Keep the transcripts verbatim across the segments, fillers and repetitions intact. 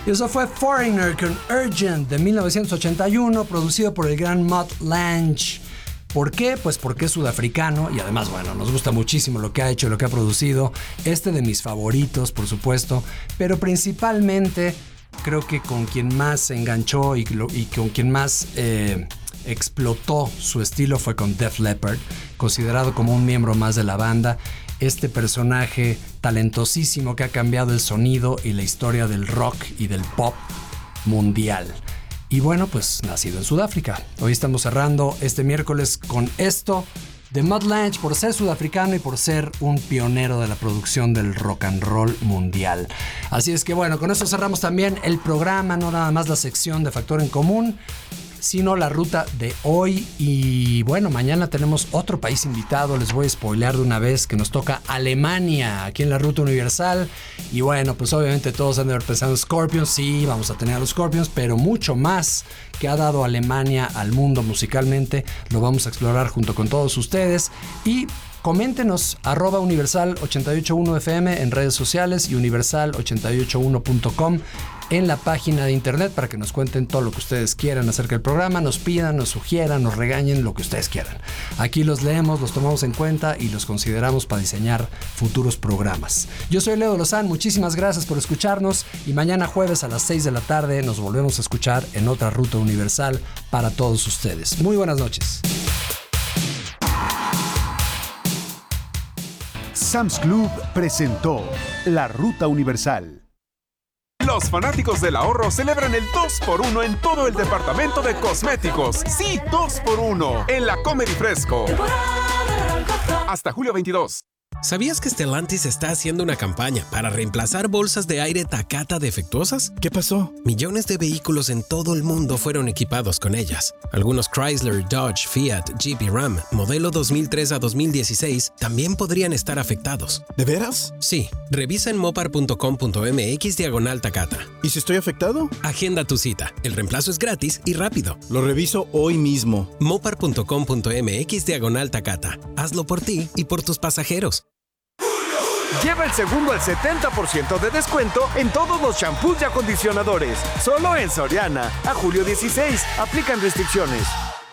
Y eso fue Foreigner con Urgent de mil novecientos ochenta y uno, producido por el gran Mutt Lange. ¿Por qué? Pues porque es sudafricano y además, bueno, nos gusta muchísimo lo que ha hecho, lo que ha producido. Este de mis favoritos, por supuesto, pero principalmente creo que con quien más se enganchó y, y con quien más eh, explotó su estilo fue con Def Leppard, considerado como un miembro más de la banda. Este personaje talentosísimo que ha cambiado el sonido y la historia del rock y del pop mundial. Y bueno, pues nacido en Sudáfrica. Hoy estamos cerrando este miércoles con esto de Mutt Lange por ser sudafricano y por ser un pionero de la producción del rock and roll mundial. Así es que bueno, con eso cerramos también el programa, no nada más la sección de Factor en Común, sino la ruta de hoy. Y bueno, mañana tenemos otro país invitado. Les voy a spoilear de una vez que nos toca Alemania aquí en la Ruta Universal. Y bueno, pues obviamente todos han de haber pensado en Scorpions. Sí, vamos a tener a los Scorpions, pero mucho más que ha dado Alemania al mundo musicalmente lo vamos a explorar junto con todos ustedes. Y coméntenos arroba universal ochenta y ocho punto uno F M en redes sociales y universal ochenta y ocho uno punto com en la página de internet para que nos cuenten todo lo que ustedes quieran acerca del programa, nos pidan, nos sugieran, nos regañen, lo que ustedes quieran. Aquí los leemos, los tomamos en cuenta y los consideramos para diseñar futuros programas. Yo soy Leo Lozán, muchísimas gracias por escucharnos y mañana jueves a las seis de la tarde nos volvemos a escuchar en otra Ruta Universal para todos ustedes. Muy buenas noches. Sam's Club presentó La Ruta Universal. Los fanáticos del ahorro celebran el dos por uno en todo el departamento de cosméticos. Sí, dos por uno en la Comedy Fresco. Hasta julio veintidós. ¿Sabías que Stellantis está haciendo una campaña para reemplazar bolsas de aire Takata defectuosas? ¿Qué pasó? Millones de vehículos en todo el mundo fueron equipados con ellas. Algunos Chrysler, Dodge, Fiat, Jeep y Ram, modelo dos mil tres a dos mil dieciséis, también podrían estar afectados. ¿De veras? Sí. Revisa en mopar punto com punto m x diagonal Takata. ¿Y si estoy afectado? Agenda tu cita. El reemplazo es gratis y rápido. Lo reviso hoy mismo. mopar punto com punto m x diagonal Takata. Hazlo por ti y por tus pasajeros. Lleva el segundo al setenta por ciento de descuento en todos los shampoos y acondicionadores. Solo en Soriana. A julio dieciséis. Aplican restricciones.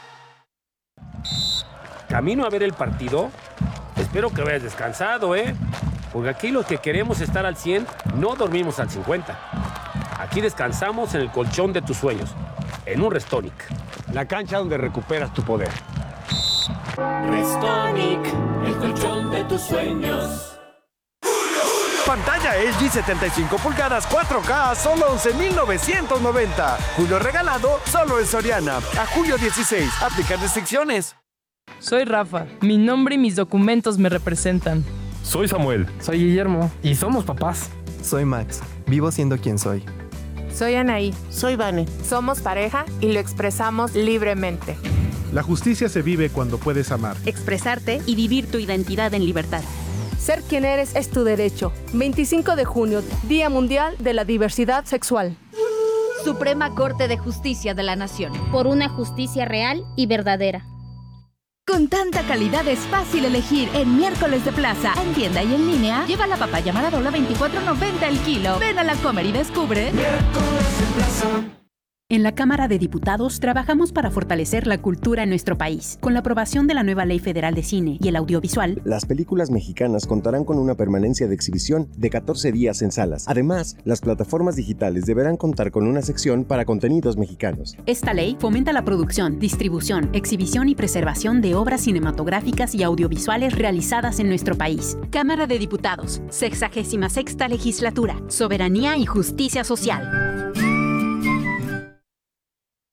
¿Camino a ver el partido? Espero que hayas descansado, ¿eh? Porque aquí los que queremos estar al cien, no dormimos al cincuenta. Aquí descansamos en el colchón de tus sueños. En un Restonic. La cancha donde recuperas tu poder. Restonic, el colchón de tus sueños. Pantalla L G setenta y cinco pulgadas cuatro K a solo once mil novecientos noventa. Julio regalado solo en Soriana. A julio dieciséis. Aplican restricciones. Soy Rafa. Mi nombre y mis documentos me representan. Soy Samuel. Soy Guillermo. Y somos papás. Soy Max. Vivo siendo quien soy. Soy Anaí. Soy Vane. Somos pareja y lo expresamos libremente. La justicia se vive cuando puedes amar, expresarte y vivir tu identidad en libertad. Ser quien eres es tu derecho. veinticinco de junio, Día Mundial de la Diversidad Sexual. Suprema Corte de Justicia de la Nación. Por una justicia real y verdadera. Con tanta calidad es fácil elegir en Miércoles de Plaza. En tienda y en línea, lleva la papaya Maradola veinticuatro noventa el kilo. Ven a la Comer y descubre. Miércoles de Plaza. En la Cámara de Diputados trabajamos para fortalecer la cultura en nuestro país. Con la aprobación de la nueva Ley Federal de Cine y el Audiovisual, las películas mexicanas contarán con una permanencia de exhibición de catorce días en salas. Además, las plataformas digitales deberán contar con una sección para contenidos mexicanos. Esta ley fomenta la producción, distribución, exhibición y preservación de obras cinematográficas y audiovisuales realizadas en nuestro país. Cámara de Diputados, sexagésima sexta Legislatura, Soberanía y Justicia Social.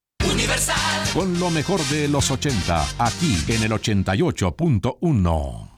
Con lo mejor de los ochenta, aquí en el ochenta y ocho punto uno.